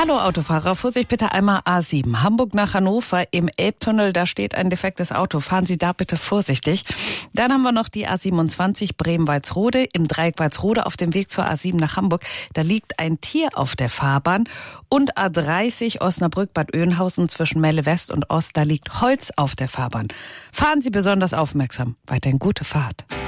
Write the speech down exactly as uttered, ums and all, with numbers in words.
Hallo Autofahrer, Vorsicht bitte einmal A sieben. Hamburg nach Hannover im Elbtunnel, da steht ein defektes Auto. Fahren Sie da bitte vorsichtig. Dann haben wir noch die A siebenundzwanzig Bremen-Walsrode im Dreieck Walsrode auf dem Weg zur A sieben nach Hamburg. Da liegt ein Tier auf der Fahrbahn. Und A dreißig Osnabrück-Bad Oeynhausen zwischen Melle West und Ost, da liegt Holz auf der Fahrbahn. Fahren Sie besonders aufmerksam. Weiterhin gute Fahrt.